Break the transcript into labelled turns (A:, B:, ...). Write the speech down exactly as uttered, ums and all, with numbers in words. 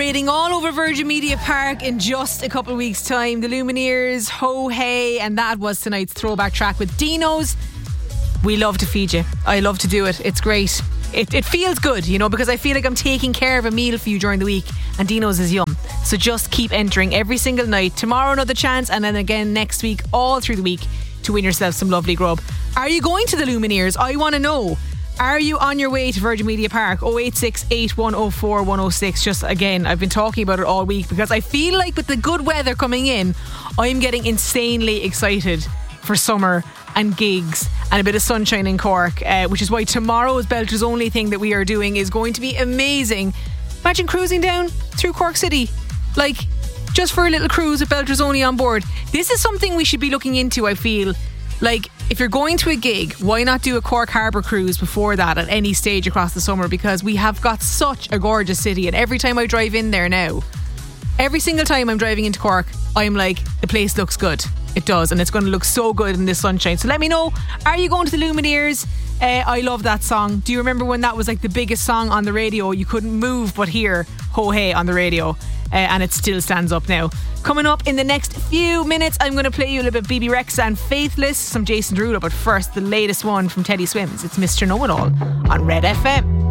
A: parading all over Virgin Media Park in just a couple of weeks' time. The Lumineers, Ho Hey, and that was tonight's throwback track with Dino's. We love to feed you. I love to do it. It's great. It, it feels good, you know, because I feel like I'm taking care of a meal for you during the week, and Dino's is yum. So just keep entering every single night. Tomorrow another chance, and then again next week, all through the week, to win yourself some lovely grub. Are you going to the Lumineers? I want to know. Are you on your way to Virgin Media Park? oh eight six eight one oh four one oh six. Just again, I've been talking about it all week because I feel like with the good weather coming in, I'm getting insanely excited for summer and gigs and a bit of sunshine in Cork, uh, which is why tomorrow's Belters Only thing that we are doing is going to be amazing. Imagine cruising down through Cork City, like just for a little cruise with Belters Only on board. This is something we should be looking into, I feel. Like, if you're going to a gig, why not do a Cork Harbour cruise before that at any stage across the summer? Because we have got such a gorgeous city, and every time I drive in there now, every single time I'm driving into Cork, I'm like, the place looks good. It does, and it's going to look so good in this sunshine. So let me know, are you going to the Lumineers? Uh, I love that song. Do you remember when that was like the biggest song on the radio? You couldn't move but hear Ho Hey on the radio, uh, and it still stands up now. Coming up in the next few minutes, I'm going to play you a little bit of B B Rexa and Faithless, some Jason Derulo, but first the latest one from Teddy Swims. It's Mister Know-It-All on Red F M.